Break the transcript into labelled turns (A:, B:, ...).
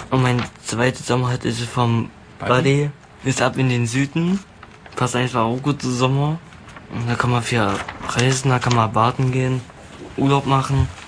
A: Und mein zweiter Sommer halt ist vom Buddy ist ab in den Süden. Passt einfach auch gut zu Sommer. Und da kann man viel reisen, da kann man baden gehen, Urlaub machen.